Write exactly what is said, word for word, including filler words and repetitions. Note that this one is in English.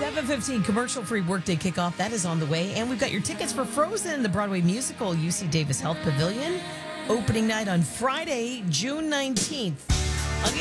seven fifteen commercial-free workday kickoff. That is on the way. And we've got your tickets for Frozen, the Broadway musical, U C Davis Health Pavilion. Opening night on Friday, June nineteenth.